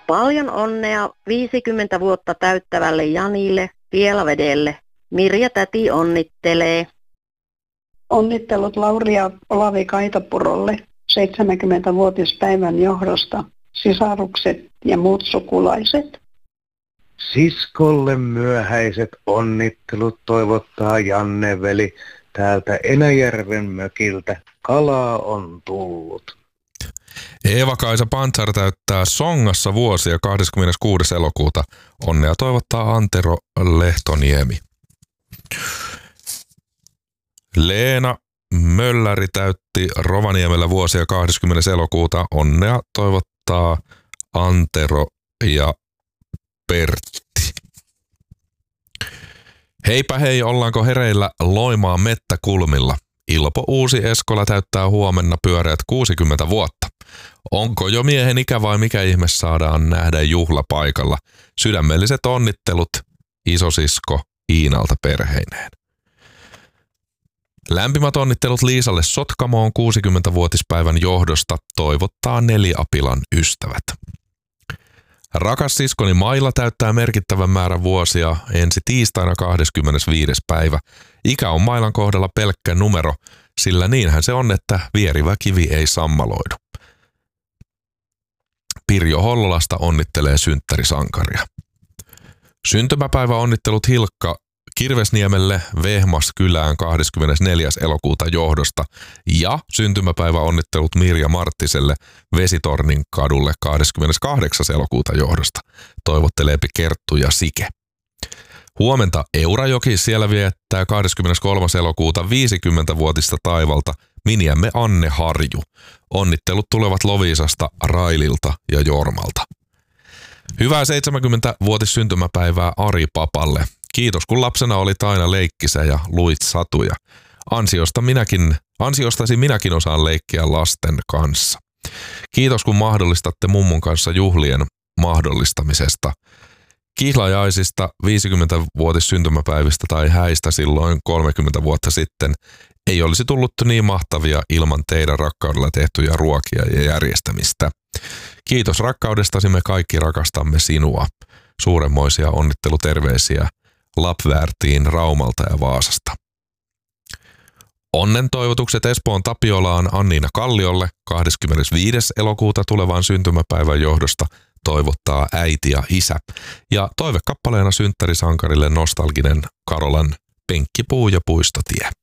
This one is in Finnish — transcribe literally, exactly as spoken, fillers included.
Paljon onnea viisikymmentä vuotta täyttävälle Janille Pielavedelle. Mirja täti onnittelee. Onnittelut Lauri ja Olavi Kaitapurolle seitsemänkymmentävuotispäivän johdosta, sisarukset ja muut sukulaiset. Siskolle myöhäiset onnittelut toivottaa Janne-veli täältä Enäjärven mökiltä. Kalaa on tullut. Eeva-Kaisa Pantsar täyttää Songassa vuosia kahdeskymmeneskuudes elokuuta. Onnea toivottaa Antero Lehtoniemi. Leena Mölläri täytti Rovaniemellä vuosia kahdeskymmenes elokuuta. Onnea toivottaa Antero ja Pertti. Heipä hei, ollaanko hereillä Loimaan mettäkulmilla? Ilpo Uusi-Eskola täyttää huomenna pyöreät kuusikymmentä vuotta. Onko jo miehen ikä vai mikä ihme saadaan nähdä juhlapaikalla? Sydämelliset onnittelut isosisko Iinalta perheineen. Lämpimät onnittelut Liisalle Sotkamoon kuusikymmentävuotispäivän johdosta toivottaa Neliapilan ystävät. Rakas siskoni Maila täyttää merkittävän määrän vuosia ensi tiistaina kahdeskymmenesviides päivä. Ikä on Mailan kohdalla pelkkä numero, sillä niinhän se on, että vierivä kivi ei sammaloidu. Pirjo Hollolasta onnittelee synttärisankaria. Syntymäpäivä onnittelut Hilkka Kirvesniemelle Vehmaskylään kahdeskymmenesneljäs elokuuta johdosta ja syntymäpäivä onnittelut Mirja Marttiselle Vesitornin kadulle kahdeskymmeneskahdeksas elokuuta johdosta. Toivotteleepi Kerttu ja Sike. Huomenta Eurajoki siellä viettää kahdeskymmeneskolmas elokuuta viisikymmentävuotista taivalta miniämme Anne Harju. Onnittelut tulevat Loviisasta, Raililta ja Jormalta. Hyvää seitsemänkymmentävuotis syntymäpäivää Ari Papalle. Kiitos kun lapsena olit aina leikkisä ja luit satuja. Ansiosta minäkin, ansiostasi minäkin osaan leikkiä lasten kanssa. Kiitos kun mahdollistatte mummun kanssa juhlien mahdollistamisesta. Kihlajaisista, viisikymmentävuotis syntymäpäivistä tai häistä silloin kolmekymmentä vuotta sitten ei olisi tullut niin mahtavia ilman teidän rakkaudella tehtyjä ruokia ja järjestämistä. Kiitos rakkaudestasi, me kaikki rakastamme sinua. Suuremmoisia onnitteluterveisiä Lapväärtiin Raumalta ja Vaasasta. Onnen toivotukset Espoon Tapiolaan Anniina Kalliolle kahdeskymmenesviides elokuuta tulevan syntymäpäivän johdosta toivottaa äiti ja isä. Ja toivekappaleena synttärisankarille nostalginen Karolan Penkkipuu ja puistotie.